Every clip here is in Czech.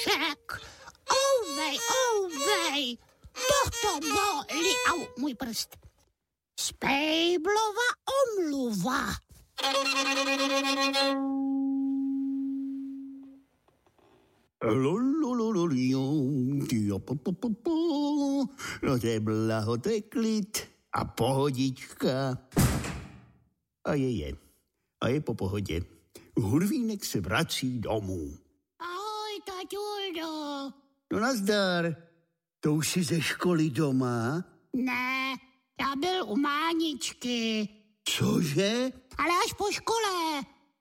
Ježíšek. Ouvej. Toto bolí. Au, můj prst. Spejblova omluva. No to je blaho, to je klid a pohodička. A je po pohodě. Hurvínek se vrací domů. Ahoj, taťuldo. No nazdar. To už jsi ze školy doma? Ne, já byl u Máničky. Cože? Ale až po škole.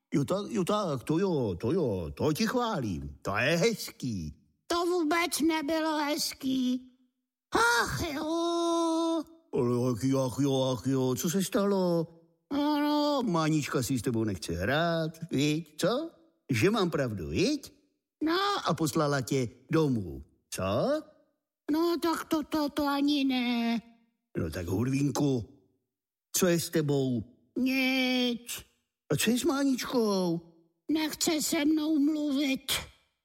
To ti chválím. To je hezký. To vůbec nebylo hezký. Ach jo. Ale ach jo, co se stalo? No, Mánička si s tebou nechce hrát, viď, co? Že mám pravdu, viď? No. A poslala tě domů, co? No, tak to ani ne. No tak Hurvínku, co je s tebou? Nic. A co je s Máničkou? Nechce se mnou mluvit.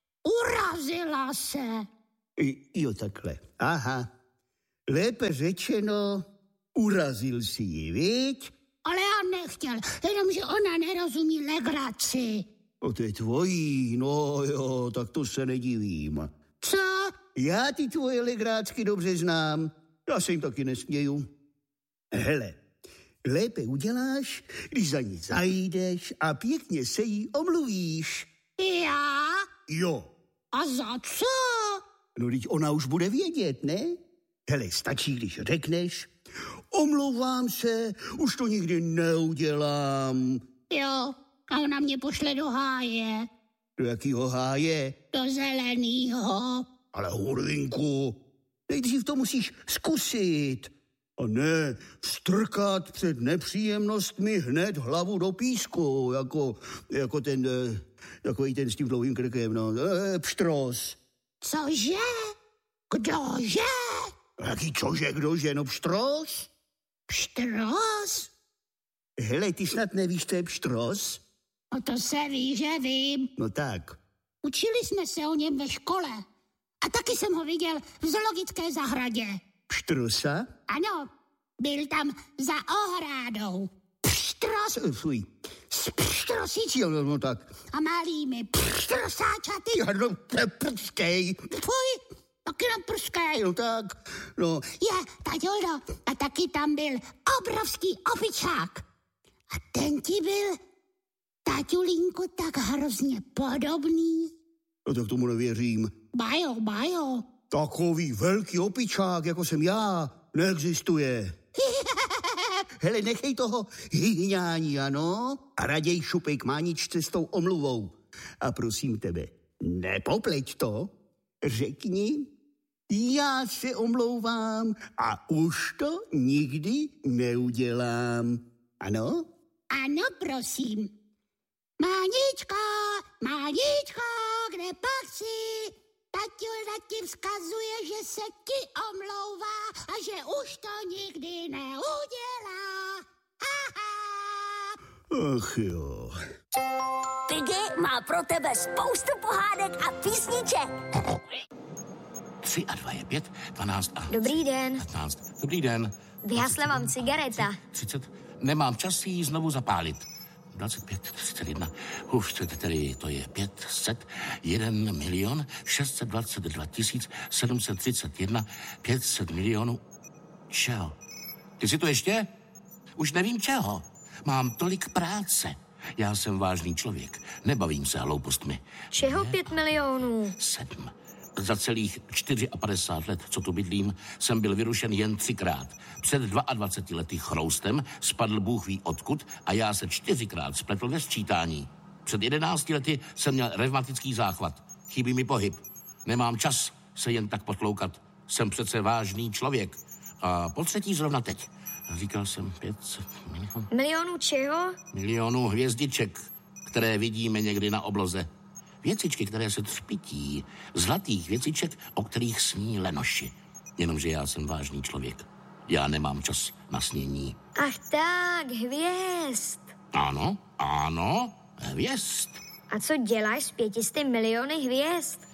Urazila se. Jo, takhle. Aha. Lépe řečeno, urazil si ji, viď? Ale já nechtěl, jenomže ona nerozumí legraci. O, to je tvojí, no jo, tak to se nedivím. Co? Já ty tvoje legrácky dobře znám. Já se jim taky nesměju. Hele, lépe uděláš, když za ní zajdeš a pěkně se jí omluvíš. Já? Jo. A za co? No, teď ona už bude vědět, ne? Hele, stačí, když řekneš, omlouvám se, už to nikdy neudělám. Jo, a ona mě pošle do háje. Do jakýho háje? Do zelenýho. Ale Hurvinku, nejdřív to musíš zkusit. A ne strkat před nepříjemnostmi hned hlavu do písku, jako ten, takový ten s tím dlouhým krkem, no, pštros. Cože? Kdože? Jaký cože, kdože, no pštros? Pštros? Hele, ty snad nevíš, co je pštros? No to se ví, že vím. No tak. Učili jsme se o něm ve škole. A taky jsem ho viděl v zoologické zahradě. Pštrosa? Ano, byl tam za ohrádou. Pštros. Fuj. S pštrosičí. Jo, no tak. A malými pštrosáčaty. Já no, prskej. Fuj, taky nám prskej. No tak, no. Je, taťoldo, a taky tam byl obrovský opičák. A ten ti byl, taťulínku, tak hrozně podobný. No tak tomu nevěřím. Bajo. Takový velký opičák, jako jsem já, neexistuje. Hele, nechej toho hyhňání, ano? A raději šupej k Máničce s tou omluvou. A prosím tebe, nepopleť to. Řekni, já se omlouvám a už to nikdy neudělám. Ano? Ano, prosím. Máničko, kde pak jsi? Taťulda ti vzkazuje, že se ti omlouvá a že už to nikdy neudělá. Ach jo. Piggy má pro tebe spoustu pohádek a písniček. 3 a 2 je 5, 12 a... Dobrý den. 15. Dobrý den. Vyhasla vám cigareta. 30. Nemám čas si ji znovu zapálit. 25, 31. Tedy to je 500, 1 622 731, 500 milionů. Čeho? Ty si to ještě? Už nevím čeho. Mám tolik práce. Já jsem vážný člověk. Nebavím se hloupostmi. Čeho 5 milionů? 7. Za celých 54 let, co tu bydlím, jsem byl vyrušen jen 3krát. Před 22 lety chroustem spadl Bůh ví odkud a já se 4krát spletl ve sčítání. Před 11 lety jsem měl revmatický záchvat. Chybí mi pohyb. Nemám čas se jen tak potloukat. Jsem přece vážný člověk. A po třetí zrovna teď. Říkal jsem 500 milionů. Milionů čeho? Milionů hvězdiček, které vidíme někdy na obloze. Věcičky, které se třpití. Zlatých věciček, o kterých sní lenoši. Jenomže já jsem vážný člověk. Já nemám čas na snění. Ach tak, hvězd. Ano, hvězd. A co děláš s 500 miliony hvězd?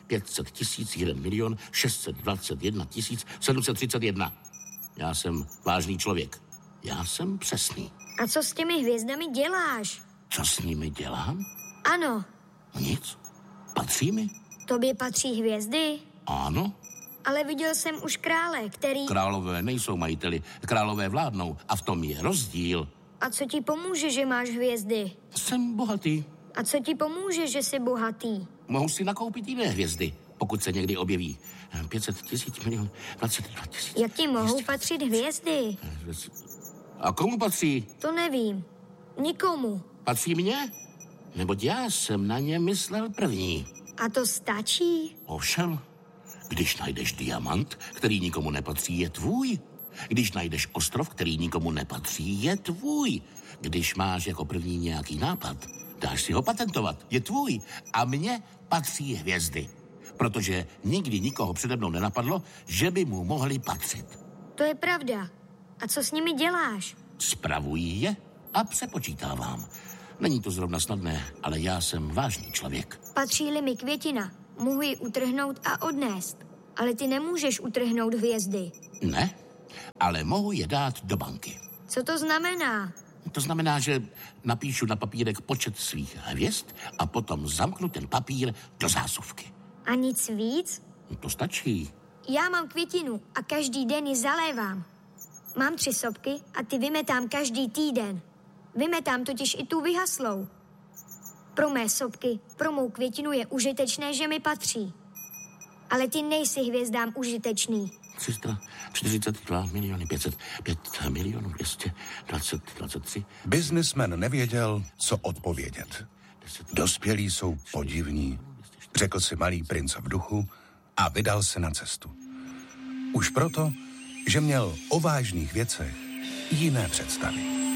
500 tisíc, 1 milion 621 731. Já jsem vážný člověk. Já jsem přesný. A co s těmi hvězdami děláš? Co s nimi dělám? Ano, Nic. Patří mi? tobě patří hvězdy, Ano. ale viděl jsem už krále, který... Králové nejsou majiteli, králové vládnou a v tom je rozdíl. A co ti pomůže, že máš hvězdy? Jsem bohatý. A co ti pomůže, že jsi bohatý? Mohu si nakoupit jiné hvězdy, pokud se někdy objeví. 500 tisíc, milion, 22 tisíc. Jak ti mohou patřit hvězdy? A komu patří? To nevím. Nikomu. Patří mně? Neboť já jsem na ně myslel první. A to stačí? Ovšem, když najdeš diamant, který nikomu nepatří, je tvůj. Když najdeš ostrov, který nikomu nepatří, je tvůj. Když máš jako první nějaký nápad, dáš si ho patentovat, je tvůj. A mně patří hvězdy, protože nikdy nikoho přede mnou nenapadlo, že by mu mohly patřit. To je pravda. A co s nimi děláš? Spravuji je a přepočítávám. Není to zrovna snadné, ale já jsem vážný člověk. Patří-li mi květina, mohu ji utrhnout a odnést. Ale ty nemůžeš utrhnout hvězdy. Ne, ale mohu je dát do banky. Co to znamená? To znamená, že napíšu na papírek počet svých hvězd a potom zamknu ten papír do zásuvky. A nic víc? To stačí. Já mám květinu a každý den ji zalévám. Mám 3 sopky a ty vymetám každý týden. Vymetám totiž i tu vyhaslou. Pro mé sopky, pro mou květinu je užitečné, že mi patří. Ale ty nejsi hvězdám užitečný. 342 miliony 505 milionů 223. Biznismen nevěděl, co odpovědět. Dospělí jsou podivní, řekl si malý princ v duchu a vydal se na cestu. Už proto, že měl o vážných věcech jiné představy.